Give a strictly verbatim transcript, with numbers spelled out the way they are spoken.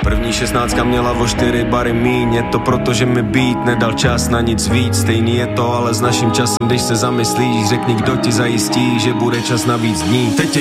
První šestnáctka měla o čtyři bary míň. Je to proto, že mi beat nedal čas na nic víc. Stejný je to ale s naším časem, když se zamyslíš. Řekni, kdo ti zajistí, že bude čas na víc dní. Teď je